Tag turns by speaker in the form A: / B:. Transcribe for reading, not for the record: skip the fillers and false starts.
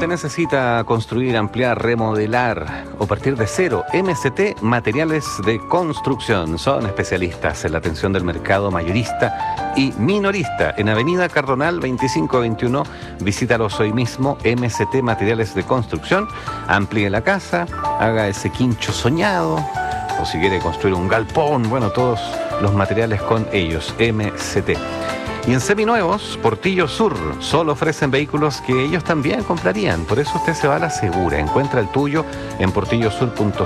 A: usted necesita construir, ampliar, remodelar o partir de cero, MCT Materiales de Construcción. Son especialistas en la atención del mercado mayorista y minorista. En Avenida Cardonal 2521, visítalos hoy mismo, MCT Materiales de Construcción. Amplíe la casa, haga ese quincho soñado, o si quiere construir un galpón, bueno, todos los materiales con ellos, MCT. Y en Seminuevos, Portillo Sur, solo ofrecen vehículos que ellos también comprarían. Por eso usted se va a la segura. Encuentra el tuyo en portillosur.cl.